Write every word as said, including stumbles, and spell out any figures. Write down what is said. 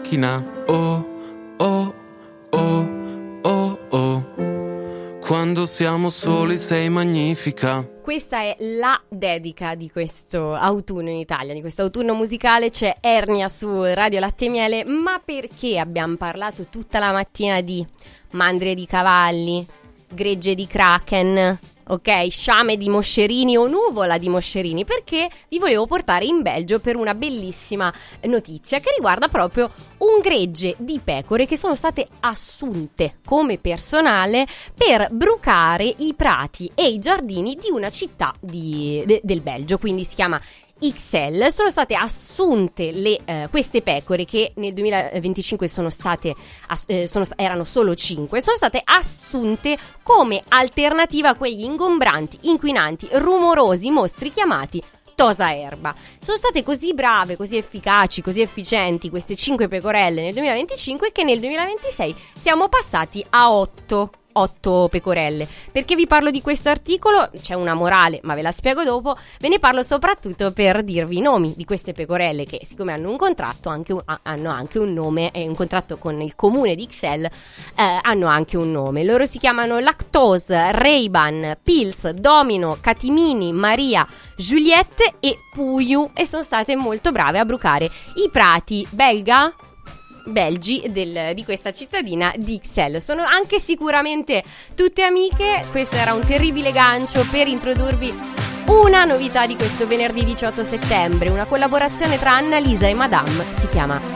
macchina. Oh, oh, oh, oh, oh. Quando siamo soli sei magnifica. Questa è la dedica di questo autunno in Italia, di questo autunno musicale. C'è Ernia su Radio Latte e Miele. Ma perché abbiamo parlato tutta la mattina di mandrie di cavalli, gregge di kraken, ok, sciame di moscerini o nuvola di moscerini? Perché vi volevo portare in Belgio per una bellissima notizia che riguarda proprio un gregge di pecore che sono state assunte come personale per brucare i prati e i giardini di una città di, de, del Belgio, quindi si chiama Ixelles. Sono state assunte le, eh, queste pecore che nel duemilaventicinque sono state ass- eh, sono, erano solo cinque, sono state assunte come alternativa a quegli ingombranti, inquinanti, rumorosi mostri chiamati tosa erba. Sono state così brave, così efficaci, così efficienti queste cinque pecorelle nel duemilaventicinque che nel duemilaventisei siamo passati a otto otto pecorelle. Perché vi parlo di questo articolo? C'è una morale, ma ve la spiego dopo. Ve ne parlo soprattutto per dirvi i nomi di queste pecorelle che, siccome hanno un contratto, anche un, hanno anche un nome, e un contratto con il comune di Ixelles, eh, hanno anche un nome. Loro si chiamano Lactose, Ray-Ban, Pils, Domino, Catimini, Maria, Juliette e Puyu, e sono state molto brave a brucare i prati belga belgi del, di questa cittadina di Ixelles. Sono anche sicuramente tutte amiche. Questo era un terribile gancio per introdurvi una novità di questo venerdì diciotto settembre, una collaborazione tra Annalisa e Madame, si chiama